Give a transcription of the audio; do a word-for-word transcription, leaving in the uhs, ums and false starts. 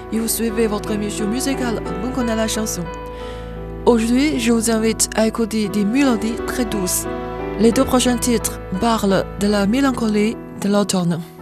et vous suivez votre émission musicale Vous connaissez la chanson. Aujourd'hui, je vous invite à écouter des mélodies très douces. Les deux prochains titres parlent de la mélancolie de l'automne.